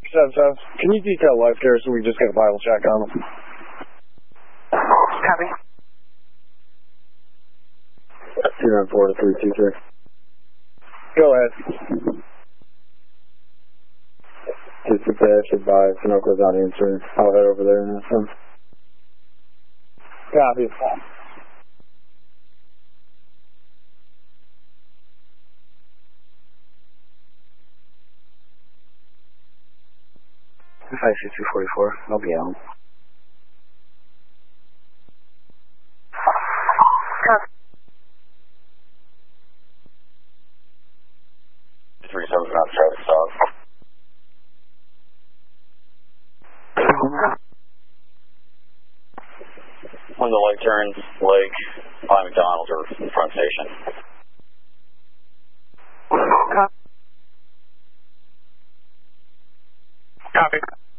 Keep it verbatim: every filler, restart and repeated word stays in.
seven seven. Can you detail life care so we just get a vital check on them? Copy. two nine four to three two three. Go ahead. Just to pass advise, Sunoco's not answering. I'll head over there and ask them. Copy. five six two four four, I'll be out. three seven not traffic stop. When the light turns, Lake, by McDonald's or front station. Copy.